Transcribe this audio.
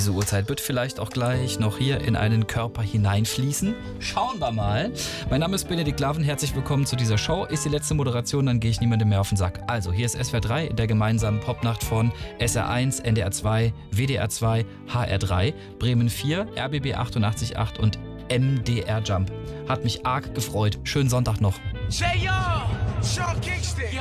diese Uhrzeit wird vielleicht auch gleich noch hier in einen Körper hineinfließen. Schauen wir mal. Mein Name ist Benedikt Laven, herzlich willkommen zu dieser Show. Ist die letzte Moderation, dann gehe ich niemandem mehr auf den Sack. Also, hier ist SWR 3 in der gemeinsamen Popnacht von SR1, NDR 2, WDR 2, HR 3, Bremen 4, RBB 88.8 und MDR Jump. Hat mich arg gefreut. Schönen Sonntag noch.